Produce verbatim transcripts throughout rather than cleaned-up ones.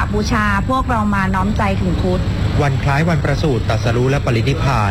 บูชาพวกเรามาน้อมใจถึงพุทธวันคล้ายวันประสูติตรัสรู้และปรินิพพาน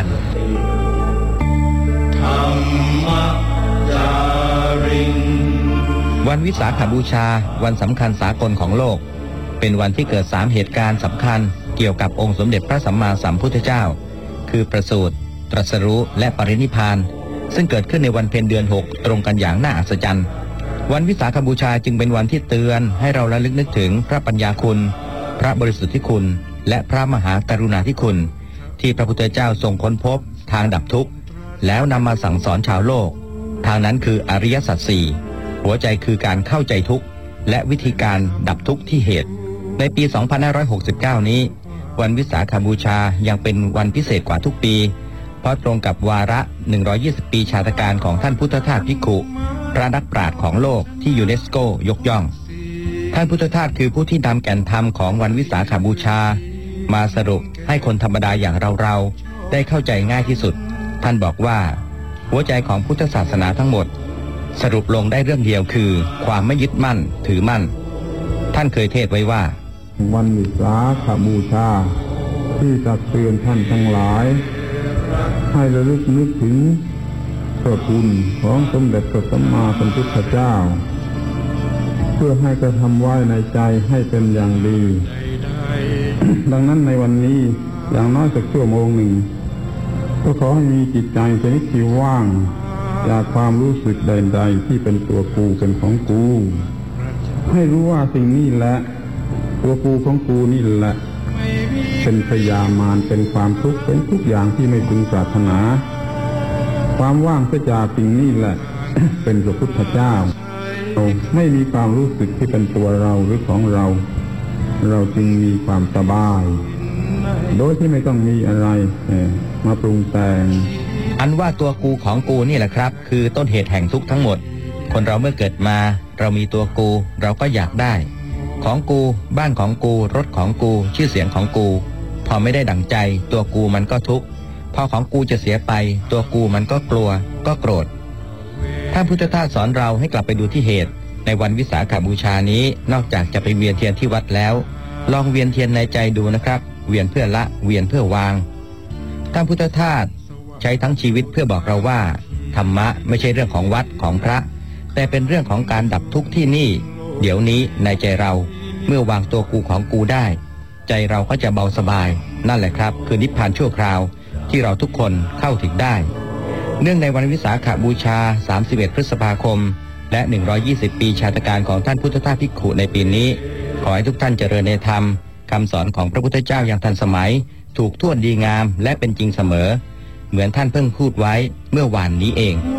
วันวิสาขบูชาวันสำคัญสากลของโลกเป็นวันที่เกิดสามเหตุการณ์สำคัญเกี่ยวกับองค์สมเด็จพระสัมมาสัมพุทธเจ้าคือประสูติตรัสรู้และปรินิพพานซึ่งเกิดขึ้นในวันเพ็ญเดือนหกตรงกันอย่างน่าอัศจรรย์วันวิสาขบูชาจึงเป็นวันที่เตือนให้เราระลึกนึกถึงพระปัญญาคุณพระบริสุทธิคุณและพระมหากรุณาธิคุณที่พระพุทธเจ้าทรงค้นพบทางดับทุกข์แล้วนำมาสั่งสอนชาวโลกทางนั้นคืออริยสัจสี่หัวใจคือการเข้าใจทุกข์และวิธีการดับทุกข์ที่เหตุในปี สองพันห้าร้อยหกสิบเก้า นี้วันวิสาขบูชายังเป็นวันพิเศษกว่าทุกปีเพราะตรงกับวาระหนึ่งร้อยยี่สิบปีชาตการของท่านพุทธทาสภิกขุพระนักปราชญ์ของโลกที่ยูเนสโกยกย่องท่านพุทธทาสคือผู้ที่นำแก่นธรรมของวันวิสาขบูชามาสรุปให้คนธรรมดาอย่างเราๆได้เข้าใจง่ายที่สุดท่านบอกว่าหัวใจของพุทธศาสนาทั้งหมดสรุปลงได้เรื่องเดียวคือความไม่ยึดมั่นถือมั่นท่านเคยเทศไว้ว่าวันวิสาขบูชาที่ตักเตือนท่านทั้งหลายให้ระลึกนึกถึงพระคุณของสมเด็จพระสัมมาสัมพุทธเจ้าเพื่อให้กระทำไว้ในใจให้เป็นอย่างดี ดังนั้นในวันนี้อย่างน้อยสักชั่วโมงหนึ่งก็ขอให้มีจิตใจชนิดที่ว่างจากความรู้สึกใดๆที่เป็นตัวกูเป็นของกูให้รู้ว่าสิ่งนี้แหละตัวกูของกูนี่แหละเป็นพยามารเป็นความทุกข์เป็นทุกอย่างที่ไม่พึงปรารถนาความว่างเสียจากสิ่งนี้แหละ เป็นพระพุทธเจ้าไม่มีความรู้สึกที่เป็นตัวเราหรือของเราเราจึงมีความสบายโดยที่ไม่ต้องมีอะไรมาปรุงแต่งอันว่าตัวกูของกูนี่แหละครับคือต้นเหตุแห่งทุกข์ทั้งหมดคนเราเมื่อเกิดมาเรามีตัวกูเราก็อยากได้ของกูบ้านของกูรถของกูชื่อเสียงของกูพอไม่ได้ดั่งใจตัวกูมันก็ทุกข์พอของกูจะเสียไปตัวกูมันก็กลัวก็โกรธท่านพุทธทาสสอนเราให้กลับไปดูที่เหตุในวันวิสาขบูชานี้นอกจากจะไปเวียนเทียนที่วัดแล้วลองเวียนเทียนในใจดูนะครับเวียนเพื่อละเวียนเพื่อวางท่านพุทธทาสใช้ทั้งชีวิตเพื่อบอกเราว่าธรรมะไม่ใช่เรื่องของวัดของพระแต่เป็นเรื่องของการดับทุกข์ที่นี่เดี๋ยวนี้ในใจเราเมื่อวางตัวกูของกูได้ใจเราก็จะเบาสบายนั่นแหละครับคือนิพพานชั่วคราวที่เราทุกคนเข้าถึงได้เนื่องในวันวิสาขบูชาสามสิบเอ็ดพฤษภาคมและหนึ่งร้อยยี่สิบปีชาตการของท่านพุทธทาสภิกขุในปีนี้ขอให้ทุกท่านเจริญในธรรมคำสอนของพระพุทธเจ้าอย่างทันสมัยถูกถ้วนดีงามและเป็นจริงเสมอเหมือนท่านเพิ่งพูดไว้เมื่อวานนี้เอง